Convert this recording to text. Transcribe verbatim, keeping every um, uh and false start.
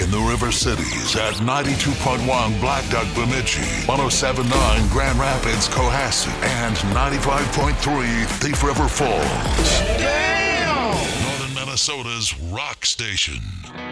in the River Cities at ninety-two point one Black Duck Bemidji, one oh seven point nine Grand Rapids Cohasset, and ninety-five point three Thief River Falls. Damn! Northern Minnesota's rock station.